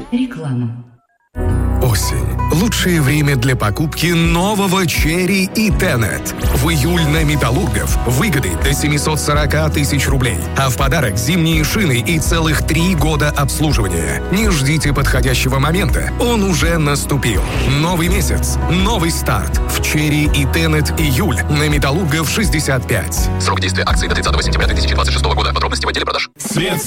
Реклама. Осень. Лучшее время для покупки нового Cherry и Tenet. В июль на Металлургов выгоды до 740 тысяч рублей. А в подарок зимние шины и целых 3 года обслуживания. Не ждите подходящего момента. Он уже наступил. Новый месяц. Новый старт. В Cherry и Tenet июль на Металлургов 65. Срок действия акции до 30 сентября 2026 года. Подробности в отделе продаж. Свет